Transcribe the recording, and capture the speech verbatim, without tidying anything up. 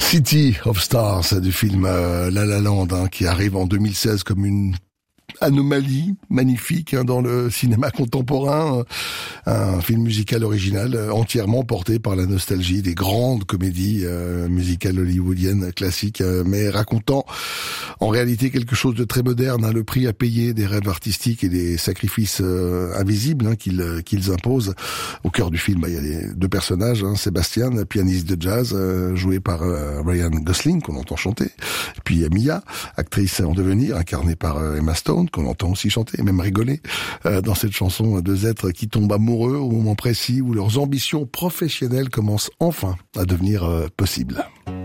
City of Stars du film euh, La La Land, hein, qui arrive en deux mille seize comme une anomalie magnifique hein, dans le cinéma contemporain, un film musical original euh, entièrement porté par la nostalgie des grandes comédies euh, musicales hollywoodiennes classiques, euh, mais racontant en réalité quelque chose de très moderne, hein, le prix à payer des rêves artistiques et des sacrifices euh, invisibles hein, qu'ils qu'ils imposent. Au cœur du film, bah, il y a les deux personnages, hein, Sébastien, pianiste de jazz, euh, joué par euh, Ryan Gosling, qu'on entend chanter, et puis il y a Mia, actrice en devenir, incarnée par euh, Emma Stone, qu'on entend aussi chanter et même rigoler euh, dans cette chanson, deux êtres qui tombent amoureux au moment précis où leurs ambitions professionnelles commencent enfin à devenir euh, possibles.